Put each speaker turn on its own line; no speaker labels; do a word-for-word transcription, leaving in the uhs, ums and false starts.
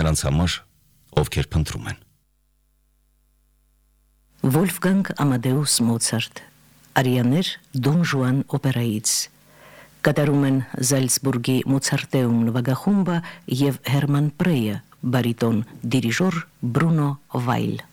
նրանց համար, ովքեր փնտրում են։
Վոլֆգանգ Ամադեուս Մոցարտ, արիաներ Դոն Ժուան օպերայից, կատարում են Զալցբուրգի Մոցարտեում նվագախումբը և Հերման Պրեյը, բարիտոն դիրիժոր Բրունո Վայլ։